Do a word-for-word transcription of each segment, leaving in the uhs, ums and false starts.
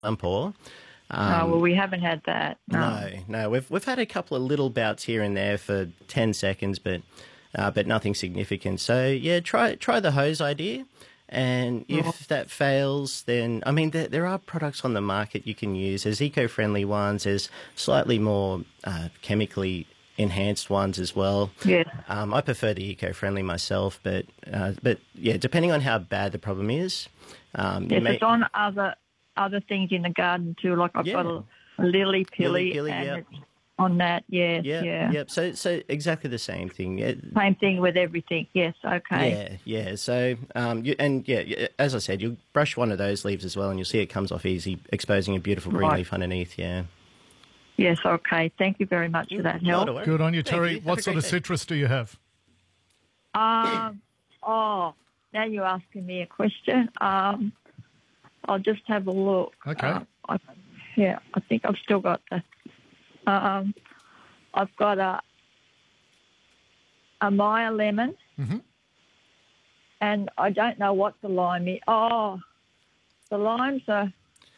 downpour. Um, oh, well, we haven't had that. No. no, no. We've we've had a couple of little bouts here and there for ten seconds, but uh, but nothing significant. So yeah, try try the hose idea, and if oh. that fails, then I mean there, there are products on the market you can use. There's eco-friendly ones. There's slightly more uh, chemically enhanced ones as well. Yeah. Um, I prefer the eco-friendly myself, but uh, but yeah, depending on how bad the problem is. Um, yes, may- it's on other. Other things in the garden too, like I've yeah. got a, a lily pilly, lily, and yep. it's on that, yes, yep, yeah. Yep, so so exactly the same thing. Yeah. Same thing with everything, yes, okay. Yeah, yeah, so, um, you, and yeah, as I said, you'll brush one of those leaves as well and you'll see it comes off easy, exposing a beautiful green right. leaf underneath, yeah. Yes, okay, thank you very much for that help. Good on you, Terry. You. What sort of day. citrus do you have? Um, oh, now you're asking me a question. Um, I'll just have a look. Okay. Uh, I, yeah, I think I've still got the. Um, I've got a a Maya lemon, mm-hmm. and I don't know what the lime is. Oh, the limes are.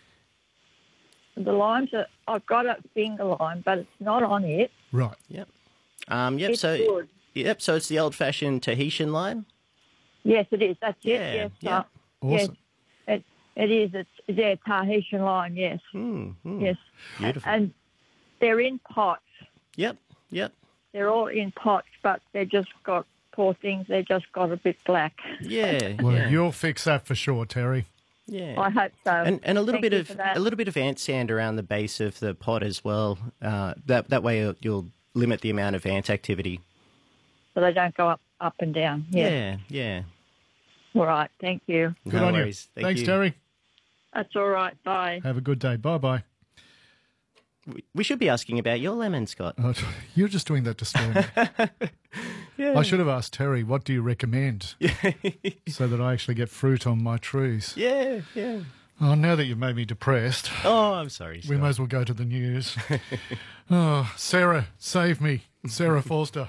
The limes are. I've got a finger lime, but it's not on it. Right. Yep. Um. Yep. It's so. good. Yep. So it's the old-fashioned Tahitian lime. Yes, it is. That's yeah, it. Yes. Yeah. Uh, awesome. Yes. It, it is. It's yeah, Tahitian lime. Yes. Mm, mm, yes. beautiful. And they're in pots. Yep. Yep. They're all in pots, but they just got poor things. They just got a bit black. Yeah. Well, yeah. you'll fix that for sure, Terry. Yeah. I hope so. And and a little Thank bit of a little bit of ant sand around the base of the pot as well. Uh, that that way you'll, you'll limit the amount of ant activity. So they don't go up up and down. Yeah. Yeah. Yeah. All right. Thank you. Good no on worries. you. Thank Thanks, you. Terry. That's all right. Bye. Have a good day. Bye-bye. We should be asking about your lemon, Scott. Oh, you're just doing that to scare me. yeah. I should have asked Terry, what do you recommend? So that I actually get fruit on my trees. Yeah, yeah. Oh, now that you've made me depressed. Oh, I'm sorry, Scott. We may as well go to the news. oh, Sarah, save me. Sarah Forster.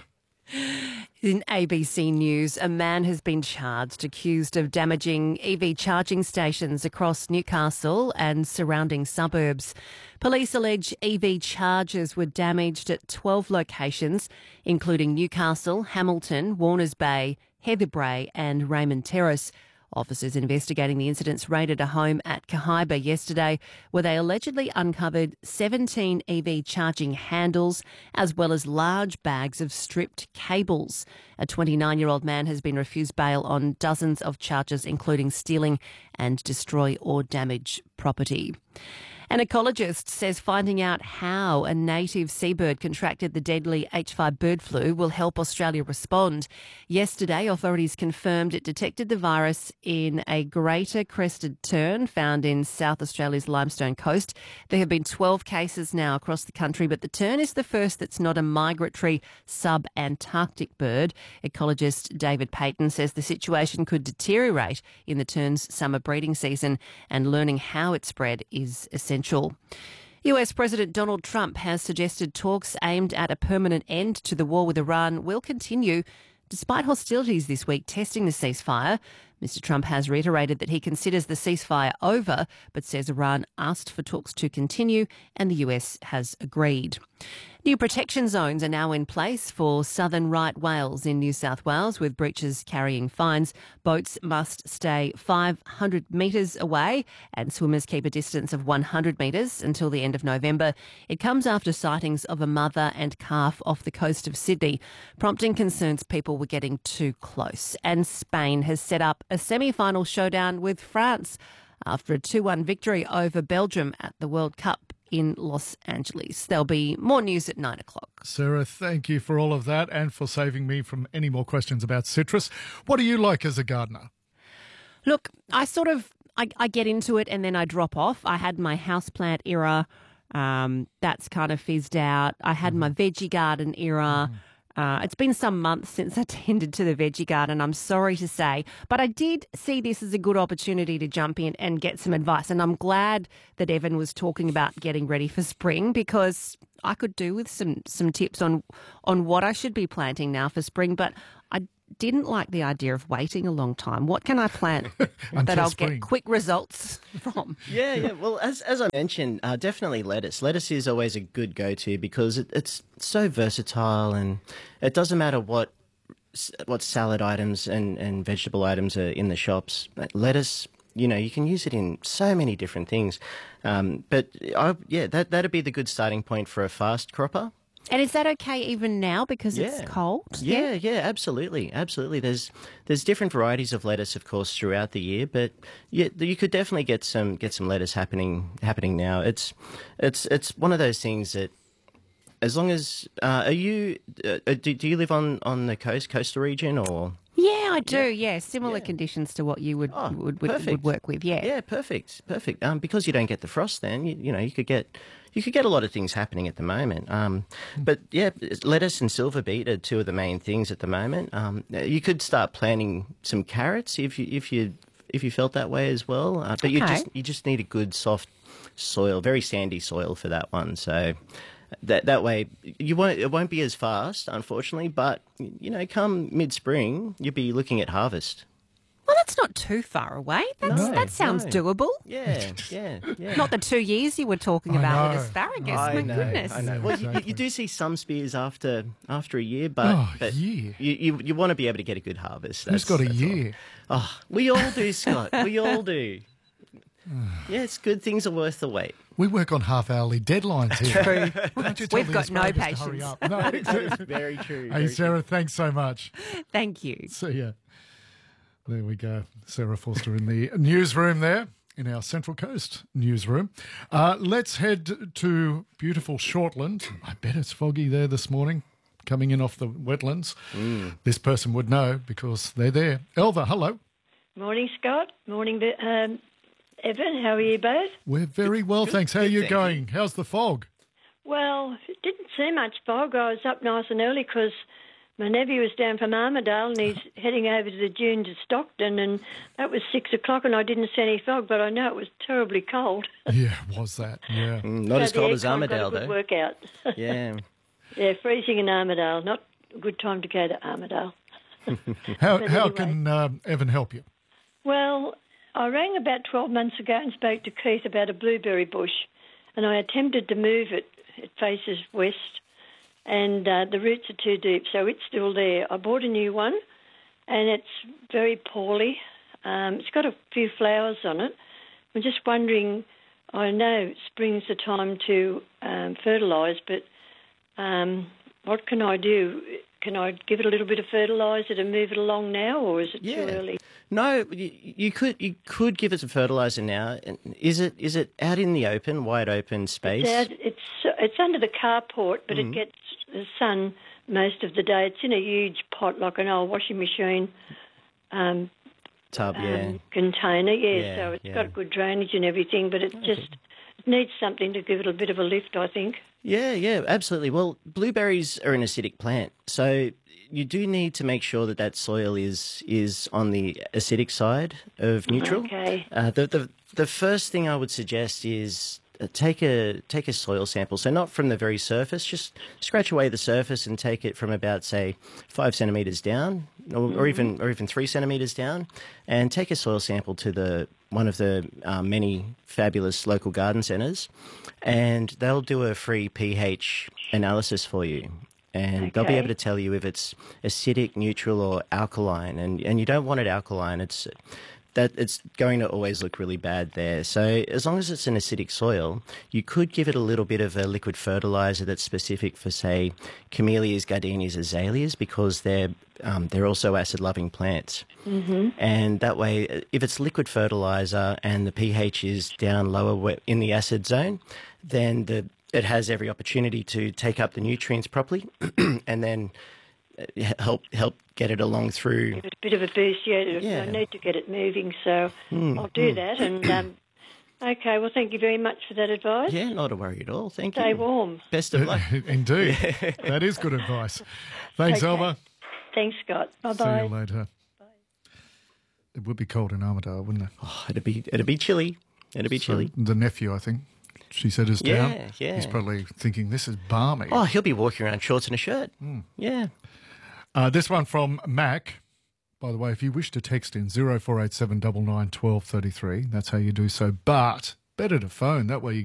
In A B C News, a man has been charged accused of damaging E V charging stations across Newcastle and surrounding suburbs. Police allege E V chargers were damaged at twelve locations, including Newcastle, Hamilton, Warners Bay, Heatherbrae and Raymond Terrace. Officers investigating the incidents raided a home at Cahiba yesterday where they allegedly uncovered seventeen E V charging handles as well as large bags of stripped cables. A twenty-nine-year-old man has been refused bail on dozens of charges including stealing and destroy or damage property. An ecologist says finding out how a native seabird contracted the deadly H five bird flu will help Australia respond. Yesterday, authorities confirmed it detected the virus in a greater crested tern found in South Australia's Limestone Coast. There have been twelve cases now across the country, but the tern is the first that's not a migratory sub-Antarctic bird. Ecologist David Payton says the situation could deteriorate in the tern's summer breeding season, and learning how it spread is essential. U S President Donald Trump has suggested talks aimed at a permanent end to the war with Iran will continue despite hostilities this week testing the ceasefire. Mister Trump has reiterated that he considers the ceasefire over, but says Iran asked for talks to continue and the U S has agreed. New protection zones are now in place for southern right whales in New South Wales, with breaches carrying fines. Boats must stay five hundred metres away and swimmers keep a distance of one hundred metres until the end of November. It comes after sightings of a mother and calf off the coast of Sydney, prompting concerns people were getting too close. And Spain has set up a semi-final showdown with France after a two one victory over Belgium at the World Cup in Los Angeles. There'll be more news at nine o'clock. Sarah, thank you for all of that and for saving me from any more questions about citrus. What do you like as a gardener? Look, I sort of, I, I get into it and then I drop off. I had my houseplant era. Um, that's kind of fizzed out. I had my veggie garden era. Mm. Uh, it's been some months since I tended to the veggie garden, I'm sorry to say, but I did see this as a good opportunity to jump in and get some advice. And I'm glad that Evan was talking about getting ready for spring, because I could do with some some tips on on what I should be planting now for spring. But I didn't like the idea of waiting a long time. What can I plant that I'll spring. get quick results from? Yeah, yeah. Well, as as I mentioned, uh, definitely lettuce. Lettuce is always a good go-to because it, it's so versatile, and it doesn't matter what what salad items and, and vegetable items are in the shops. Lettuce, you know, you can use it in so many different things. Um, but I, yeah, that that'd be the good starting point for a fast cropper. And is that okay even now because it's Yeah. cold? Yeah, yeah, absolutely, absolutely. There's there's different varieties of lettuce, of course, throughout the year, but yeah, you could definitely get some get some lettuce happening happening now. It's it's it's one of those things that, as long as uh, are you uh, do, do you live on, on the coast coastal region or? Yeah, I do. Yeah, similar Yeah. conditions to what you would Oh, would, would, perfect. would work with. Yeah. Yeah, perfect, perfect. Um, because you don't get the frost, then you, you know you could get you could get a lot of things happening at the moment. Um, but yeah, lettuce and silver beet are two of the main things at the moment. Um, you could start planting some carrots if you if you if you felt that way as well. Uh, but you Okay. just you just need a good soft soil, very sandy soil for that one. So. That that way you won't it won't be as fast, unfortunately. But you know, come mid spring, you'll be looking at harvest. Well, that's not too far away. That's, No, that sounds no. doable. Yeah, yeah, yeah. Not the two years you were talking I about know. with asparagus. I My know, goodness. I know. Yeah, Well, you, exactly. you do see some spears after after a year, but, Oh, but year. you, you you want to be able to get a good harvest. Who's That's- got a that's all. year? Oh, we all do, Scott. We all do. Yeah, it's good. Things are worth the wait. We work on half-hourly deadlines here. True. Why don't you tell We've the got no asparagus to hurry patience. up? No. That is very true. Hey, very Sarah, thanks so much. Thank you. See ya. There we go. Sarah Forster in the newsroom there, in our Central Coast newsroom. Uh, let's head to beautiful Shortland. I bet it's foggy there this morning, coming in off the wetlands. This person would know because they're there. Elva, hello. Morning, Scott. Morning, um, Evan. How are you both? We're very well, thanks. How are good, you thank going? How's the fog? Well, it didn't see much fog. I was up nice and early because my nephew was down from Armidale and he's heading over to the dunes at Stockton, and that was six o'clock and I didn't see any fog, but I know it was terribly cold. Yeah, was that? Yeah. Mm, not as So the cold as aircon got a Armidale, good though. workout. Yeah. Yeah, freezing in Armidale. Not a good time to go to Armidale. How, But how anyway. can um, Evan help you? Well, I rang about twelve months ago and spoke to Keith about a blueberry bush, and I attempted to move it. It faces west, and uh, the roots are too deep, so it's still there. I bought a new one, and it's very poorly. Um, it's got a few flowers on it. I'm just wondering, I know spring's the time to um, fertilise, but um, what can I do? Can I give it a little bit of fertiliser to move it along now, or is it Yeah. too early? No, you, you could you could give it some fertilizer now. And Is it is it out in the open, wide open space? It's, out, it's it's under the carport, but it gets the sun most of the day. It's in a huge pot, like an old washing machine um, Tub, um, yeah. container. Yeah, Yeah, so it's yeah. got good drainage and everything, but it just it needs something to give it a bit of a lift, I think. Yeah, yeah, absolutely. Well, blueberries are an acidic plant, so you do need to make sure that that soil is is on the acidic side of neutral. Okay. Uh, the, the the first thing I would suggest is uh, take a take a soil sample. So not from the very surface, just scratch away the surface and take it from about say five centimeters down, or, or even or even three centimeters down, and take a soil sample to the one of the uh, many fabulous local garden centres, and they'll do a free pH analysis for you. And they'll be Okay. able to tell you if it's acidic, neutral, or alkaline. And and you don't want it alkaline. It's that it's going to always look really bad there. So as long as it's an acidic soil, you could give it a little bit of a liquid fertilizer that's specific for, say, camellias, gardenias, azaleas, because they're um, they're also acid-loving plants. Mm-hmm. And that way, if it's liquid fertilizer and the pH is down lower where- in the acid zone, then the it has every opportunity to take up the nutrients properly, and then uh, help help get it along through. Give it a bit of a boost, yeah. Yeah. I need to get it moving, so I'll do that. And um, okay, well, thank you very much for that advice. Yeah, not to worry at all. Thank Stay you. warm. Best of luck. Indeed. That is good advice. Thanks, Okay. Elva. Thanks, Scott. See you Bye-bye. later. It would be cold in Armidale, wouldn't it? Oh, it'd be it'd be chilly. It'd be chilly. So the nephew, I think, she said is down. Yeah, yeah. He's probably thinking this is balmy. Oh, he'll be walking around shorts and a shirt. Yeah. Uh, this one from Mac. by the way, if you wish to text in zero four eight seven nine nine one two three three, that's how you do so. But better to phone. That way you